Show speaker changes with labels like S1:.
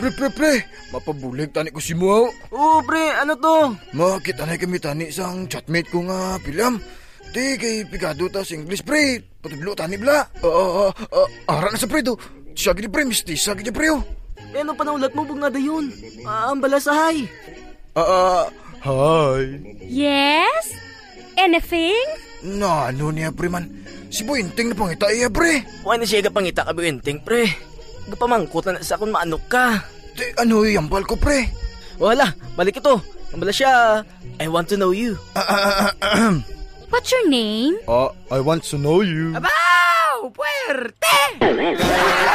S1: Pre, mapabulig tani ko si Muaw.
S2: Oo, pre, ano to?
S1: Makita na kami tani sang chatmate ko nga pilam. Di kay pigado ta sa English, pre. Patudlo tani bla. Ara na sa pre do. Siya gini pre, mistisa gini pre.
S2: Eh, ano panaulat mo, bugna dayon? Ang balasahay.
S1: Hi.
S3: Yes? Anything?
S1: No, ano niya pre man. Si Buinting na pangita iya pre.
S2: Huwag na siya pangita ka, Buenting, pre. Gapamangkot na sa akong maanok ka.
S1: Di ano iyambal ko pre.
S2: Wala, balik ito. Ang bala siya, I want to know you.
S3: What's your name?
S1: I want to know you.
S2: Abaw! Puwerte!